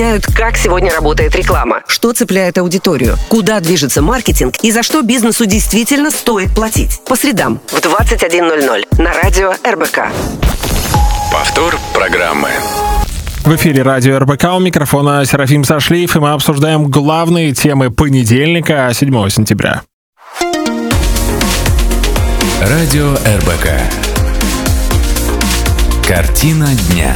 Как сегодня работает реклама, что цепляет аудиторию, куда движется маркетинг и за что бизнесу действительно стоит платить. По средам в 21:00 на радио РБК. Повтор программы. В эфире радио РБК, у микрофона Серафим Сашлиев, и мы обсуждаем главные темы понедельника, 7 сентября. Радио РБК. Картина дня.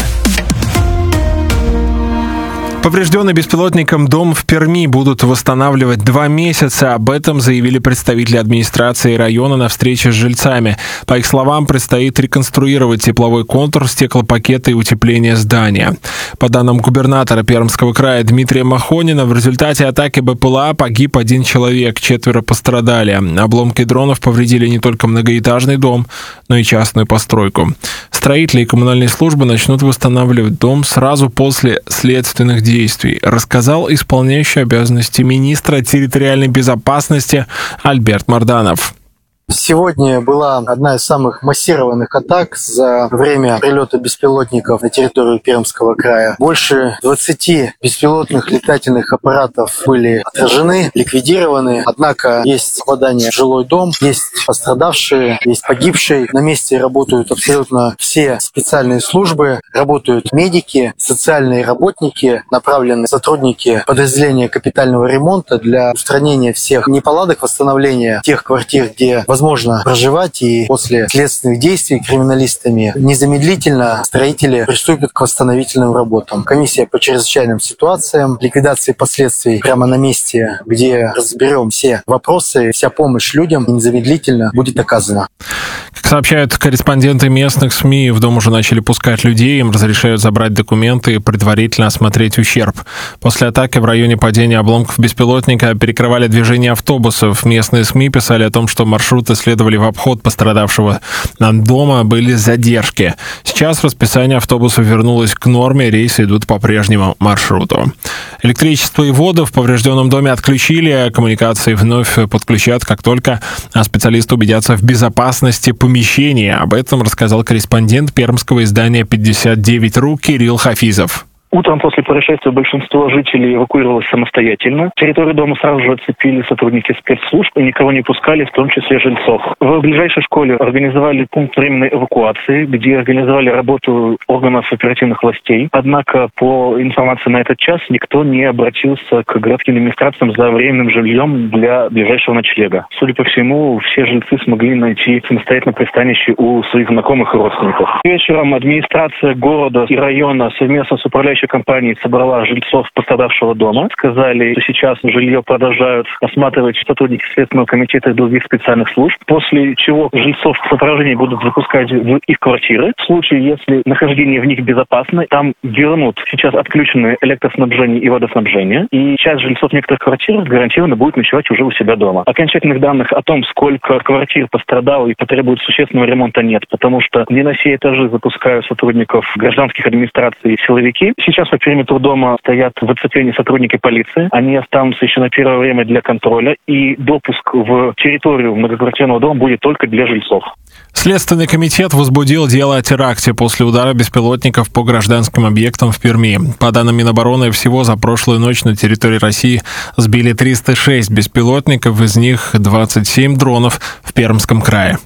Поврежденный беспилотником дом в Перми будут восстанавливать 2 месяца. Об этом заявили представители администрации района на встрече с жильцами. По их словам, предстоит реконструировать тепловой контур, стеклопакеты и утепление здания. По данным губернатора Пермского края Дмитрия Махонина, в результате атаки БПЛА погиб 1 человек, 4 пострадали. Обломки дронов повредили не только многоэтажный дом, но и частную постройку. Строители и коммунальные службы начнут восстанавливать дом сразу после следственных действий, рассказал исполняющий обязанности министра территориальной безопасности Альберт Марданов. Сегодня была одна из самых массированных атак за время прилета беспилотников на территорию Пермского края. Больше 20 беспилотных летательных аппаратов были отражены, ликвидированы. Однако есть попадание в жилой дом, есть пострадавшие, есть погибшие. На месте работают абсолютно все специальные службы, работают медики, социальные работники, направленные сотрудники подразделения капитального ремонта для устранения всех неполадок, восстановления тех квартир, где возможно проживать, и после следственных действий криминалистами незамедлительно строители приступят к восстановительным работам. Комиссия по чрезвычайным ситуациям, ликвидации последствий прямо на месте, где разберем все вопросы, вся помощь людям незамедлительно будет оказана. Как сообщают корреспонденты местных СМИ, в дом уже начали пускать людей, им разрешают забрать документы и предварительно осмотреть ущерб. После атаки в районе падения обломков беспилотника перекрывали движение автобусов. Местные СМИ писали о том, что маршруты следовали в обход пострадавшего дома, были задержки. Сейчас расписание автобусов вернулось к норме, рейсы идут по прежнему маршруту. Электричество и воду в поврежденном доме отключили, коммуникации вновь подключат, как только специалисты убедятся в безопасности помещения. Об этом рассказал корреспондент пермского издания «59.ру» Кирилл Хафизов. Утром после происшествия большинство жителей эвакуировалось самостоятельно. Территорию дома сразу же оцепили сотрудники спецслужб и никого не пускали, в том числе жильцов. В ближайшей школе организовали пункт временной эвакуации, где организовали работу органов оперативных властей. Однако, по информации на этот час, никто не обратился к городским администрациям за временным жильем для ближайшего ночлега. Судя по всему, все жильцы смогли найти самостоятельно пристанище у своих знакомых и родственников. Вечером администрация города и района совместно с управляющей компании собрала жильцов пострадавшего дома. Сказали, что сейчас жилье продолжают осматривать сотрудники Следственного комитета и других специальных служб, после чего жильцов в сопровождении будут запускать в их квартиры. В случае, если нахождение в них безопасно, там вернут сейчас отключенные электроснабжение и водоснабжение, и часть жильцов некоторых квартир гарантированно будет ночевать уже у себя дома. Окончательных данных о том, сколько квартир пострадало и потребует существенного ремонта, нет, потому что не на все этажи запускают сотрудников гражданских администраций силовики. Сейчас по периметру дома стоят в оцеплении сотрудники полиции. Они останутся еще на первое время для контроля, и допуск в территорию многоквартирного дома будет только для жильцов. Следственный комитет возбудил дело о теракте после удара беспилотников по гражданским объектам в Перми. По данным Минобороны, всего за прошлую ночь на территории России сбили 306 беспилотников, из них 27 дронов в Пермском крае.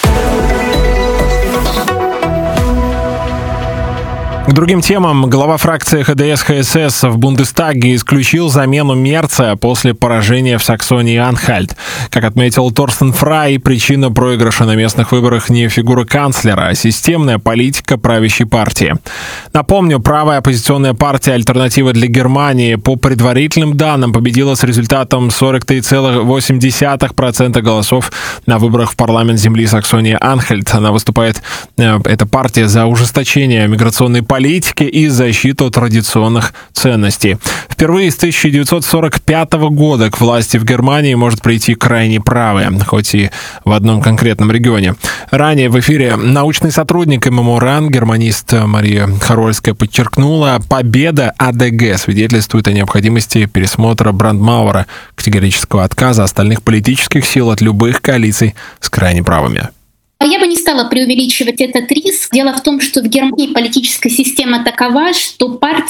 К другим темам. Глава фракции ХДС-ХСС в Бундестаге исключил замену Мерца после поражения в Саксонии-Анхальт. Как отметил Торстен Фрай, причина проигрыша на местных выборах не фигура канцлера, а системная политика правящей партии. Напомню, правая оппозиционная партия «Альтернатива для Германии» по предварительным данным победила с результатом 43,8% голосов на выборах в парламент земли Саксонии-Анхальт. Она выступает, эта партия, за ужесточение миграционной политики и защиту традиционных ценностей. Впервые с 1945 года к власти в Германии может прийти крайне правые, хоть и в одном конкретном регионе. Ранее в эфире научный сотрудник ММО РАН, германист Мария Харольская подчеркнула, победа АДГ свидетельствует о необходимости пересмотра Брандмауэра, категорического отказа остальных политических сил от любых коалиций с крайне правыми. Я бы не стала преувеличивать этот риск. Дело в том, что в Германии политическая система такова, что партии